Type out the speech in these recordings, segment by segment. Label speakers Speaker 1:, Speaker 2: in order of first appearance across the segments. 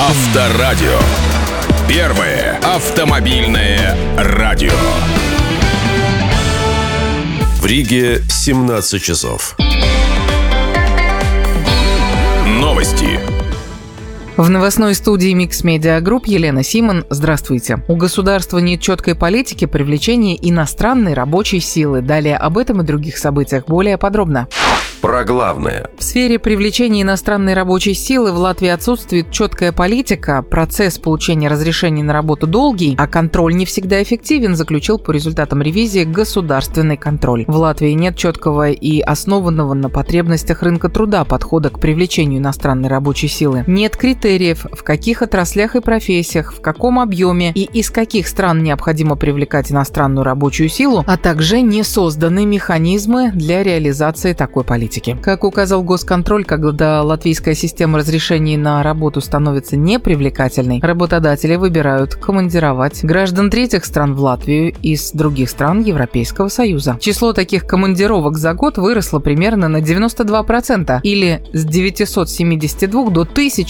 Speaker 1: Авторадио. Первое автомобильное радио.
Speaker 2: В Риге 17 часов.
Speaker 1: Новости.
Speaker 3: В новостной студии Mix Media Group Елена Симон. Здравствуйте. У государства нет четкой политики привлечения иностранной рабочей силы. Далее об этом и других событиях более подробно.
Speaker 2: Про главное.
Speaker 3: В сфере привлечения иностранной рабочей силы в Латвии отсутствует четкая политика, процесс получения разрешений на работу долгий, а контроль не всегда эффективен, заключил по результатам ревизии государственный контроль. В Латвии нет четкого и основанного на потребностях рынка труда подхода к привлечению иностранной рабочей силы. Нет критериев, в каких отраслях и профессиях, в каком объеме и из каких стран необходимо привлекать иностранную рабочую силу, а также не созданы механизмы для реализации такой политики. Как указал Госконтроль, когда латвийская система разрешений на работу становится непривлекательной, работодатели выбирают командировать граждан третьих стран в Латвию из других стран Европейского Союза. Число таких командировок за год выросло примерно на 92%, или с 972 до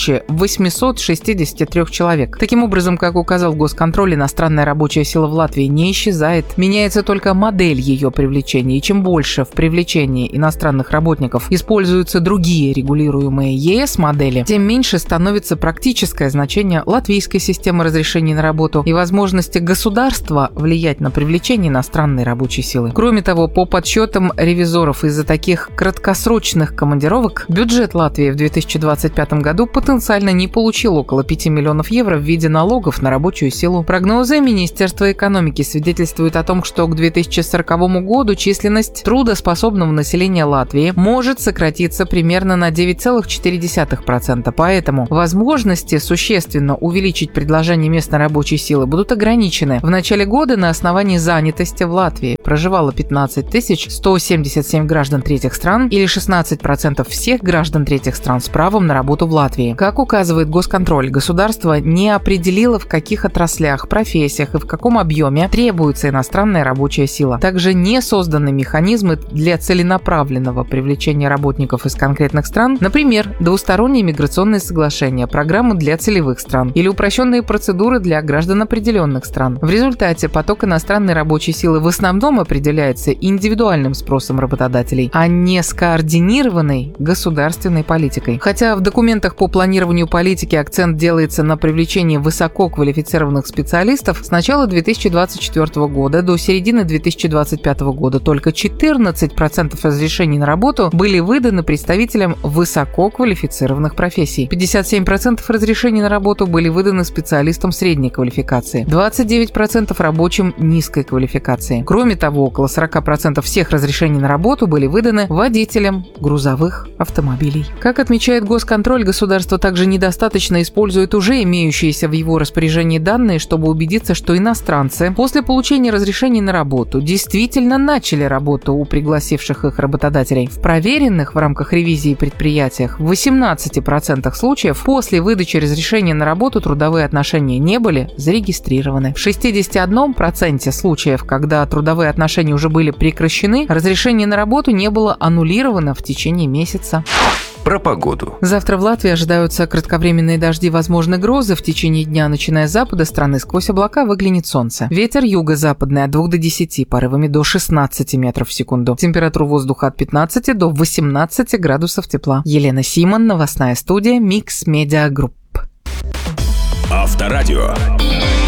Speaker 3: 1863 человек. Таким образом, как указал Госконтроль, иностранная рабочая сила в Латвии не исчезает, меняется только модель ее привлечения, и чем больше в привлечении иностранных работников используются другие регулируемые ЕС модели, тем меньше становится практическое значение латвийской системы разрешений на работу и возможности государства влиять на привлечение иностранной рабочей силы. Кроме того, по подсчетам ревизоров, из-за таких краткосрочных командировок бюджет Латвии в 2025 году потенциально не получил около 5 миллионов евро в виде налогов на рабочую силу. Прогнозы Министерства экономики свидетельствуют о том, что к 2040 году численность трудоспособного населения Латвии может сократиться примерно на 9,4%. Поэтому возможности существенно увеличить предложение местной рабочей силы будут ограничены. В начале года на основании занятости в Латвии проживало 15 177 граждан третьих стран, или 16% всех граждан третьих стран с правом на работу в Латвии. Как указывает Госконтроль, государство не определило, в каких отраслях, профессиях и в каком объеме требуется иностранная рабочая сила. Также не созданы механизмы для целенаправленного привлечения работников из конкретных стран, например, двусторонние миграционные соглашения, программы для целевых стран или упрощенные процедуры для граждан определенных стран. В результате поток иностранной рабочей силы в основном определяется индивидуальным спросом работодателей, а не скоординированной государственной политикой. Хотя в документах по планированию политики акцент делается на привлечении высококвалифицированных специалистов, с начала 2024 года до середины 2025 года только 14% разрешений на работу были выданы представителям высококвалифицированных профессий. 57% разрешений на работу были выданы специалистам средней квалификации, 29% рабочим низкой квалификации. Кроме того, около 40% всех разрешений на работу были выданы водителям грузовых автомобилей. Как отмечает Госконтроль, государство также недостаточно использует уже имеющиеся в его распоряжении данные, чтобы убедиться, что иностранцы после получения разрешений на работу действительно начали работу у пригласивших их работодателей. В проверенных в рамках ревизии предприятиях в 18% случаев после выдачи разрешения на работу трудовые отношения не были зарегистрированы. В 61% случаев, когда трудовые отношения уже были прекращены, разрешение на работу не было аннулировано в течение месяца.
Speaker 2: Про погоду.
Speaker 3: Завтра в Латвии ожидаются кратковременные дожди, возможны грозы. В течение дня, начиная с запада страны, сквозь облака выглянет солнце. Ветер юго-западный от 2 до 10, порывами до 16 метров в секунду. Температура воздуха от 15 до 18 градусов тепла. Елена Симон, новостная студия Mix Media Group.
Speaker 1: Авторадио.